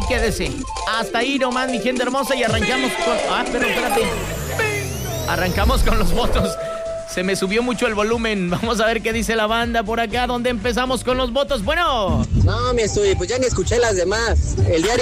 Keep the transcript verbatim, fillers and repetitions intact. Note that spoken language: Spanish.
quédese. Hasta ahí nomás, mi gente hermosa, y arrancamos con... Ah, pero espérate. Arrancamos con los votos. Se me subió mucho el volumen. Vamos a ver qué dice la banda por acá, donde empezamos con los votos. Bueno. No, mi estudio, pues ya ni escuché las demás. El diario